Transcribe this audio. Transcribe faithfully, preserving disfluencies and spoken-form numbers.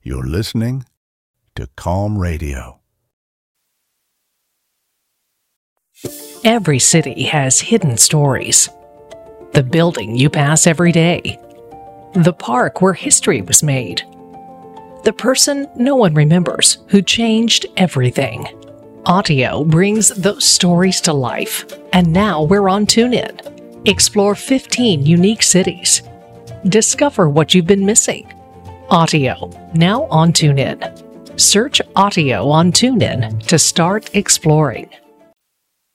You're listening to Calm Radio. Every city has hidden stories. The building you pass every day. The park where history was made. The person no one remembers who changed everything. Autio brings those stories to life, and now we're on TuneIn. Explore fifteen unique cities. Discover what you've been missing. Autio, now on TuneIn. Search Autio on TuneIn to start exploring.